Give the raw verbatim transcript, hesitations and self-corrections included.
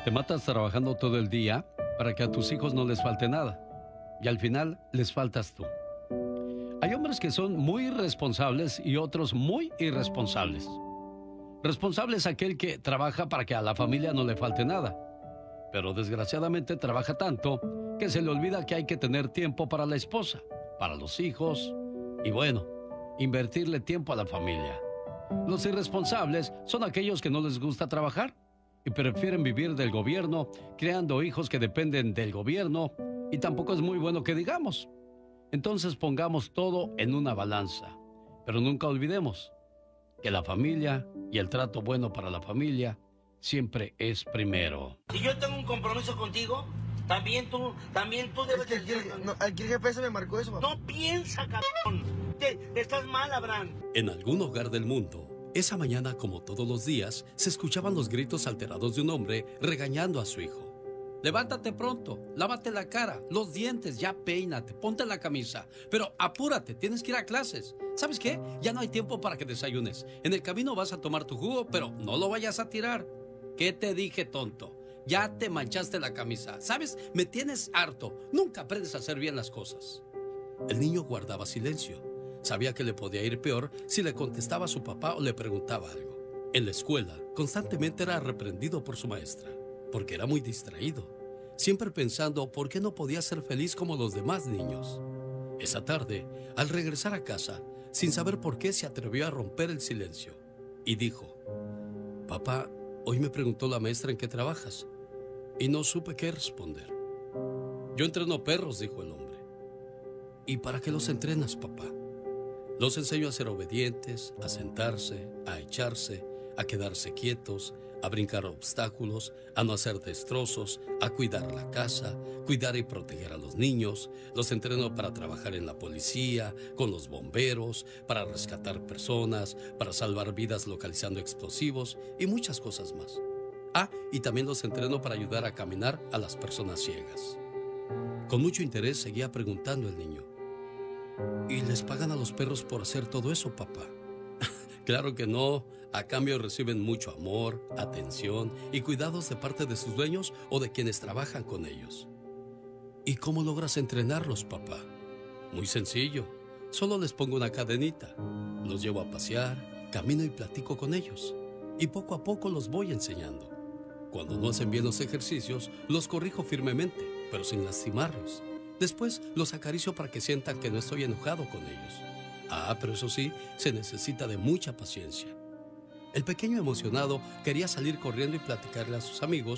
Te matas trabajando todo el día para que a tus hijos no les falte nada. Y al final les faltas tú. Hay hombres que son muy responsables y otros muy irresponsables. Responsable es aquel que trabaja para que a la familia no le falte nada. Pero desgraciadamente trabaja tanto que se le olvida que hay que tener tiempo para la esposa, para los hijos y bueno, invertirle tiempo a la familia. Los irresponsables son aquellos que no les gusta trabajar y prefieren vivir del gobierno, creando hijos que dependen del gobierno, y tampoco es muy bueno que digamos. Entonces pongamos todo en una balanza, pero nunca olvidemos que la familia y el trato bueno para la familia siempre es primero. Si yo tengo un compromiso contigo, también tú, también tú debes... Es que el, el, no, el G P S me marcó eso, papá. No piensa, cabrón. Te, te estás mal, Abraham. En algún hogar del mundo, esa mañana, como todos los días, se escuchaban los gritos alterados de un hombre regañando a su hijo. Levántate pronto, lávate la cara, los dientes, ya peínate, ponte la camisa. Pero apúrate, tienes que ir a clases. ¿Sabes qué? Ya no hay tiempo para que desayunes. En el camino vas a tomar tu jugo, pero no lo vayas a tirar. ¿Qué te dije, tonto? Ya te manchaste la camisa. ¿Sabes? Me tienes harto. Nunca aprendes a hacer bien las cosas. El niño guardaba silencio. Sabía que le podía ir peor si le contestaba a su papá o le preguntaba algo. En la escuela, constantemente era reprendido por su maestra, porque era muy distraído, siempre pensando por qué no podía ser feliz como los demás niños. Esa tarde, al regresar a casa, sin saber por qué, se atrevió a romper el silencio y dijo: Papá, hoy me preguntó la maestra en qué trabajas y no supe qué responder. Yo entreno perros, dijo el hombre. ¿Y para qué los entrenas, papá? Los enseño a ser obedientes, a sentarse, a echarse, a quedarse quietos, a brincar obstáculos, a no hacer destrozos, a cuidar la casa, cuidar y proteger a los niños. Los entreno para trabajar en la policía, con los bomberos, para rescatar personas, para salvar vidas localizando explosivos y muchas cosas más. Ah, y también los entreno para ayudar a caminar a las personas ciegas. Con mucho interés seguía preguntando el niño: ¿y les pagan a los perros por hacer todo eso, papá? Claro que no. A cambio reciben mucho amor, atención y cuidados de parte de sus dueños o de quienes trabajan con ellos. ¿Y cómo logras entrenarlos, papá? Muy sencillo. Solo les pongo una cadenita. Los llevo a pasear, camino y platico con ellos. Y poco a poco los voy enseñando. Cuando no hacen bien los ejercicios, los corrijo firmemente, pero sin lastimarlos. Después los acaricio para que sientan que no estoy enojado con ellos. Ah, pero eso sí, se necesita de mucha paciencia. El pequeño emocionado quería salir corriendo y platicarle a sus amigos